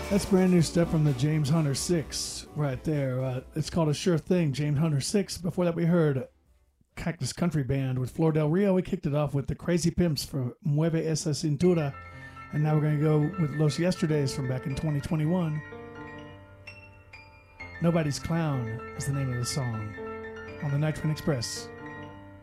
That's brand new stuff from the James Hunter 6 right there. It's called A Sure Thing, James Hunter 6. Before that, we heard Cactus Country Band with Flor Del Rio. We kicked it off with the Crazy Pimps for Mueve Esa Cintura. And now we're going to go with Los Yesterdays from back in 2021. Nobody's Clown is the name of the song on the Night Train Express.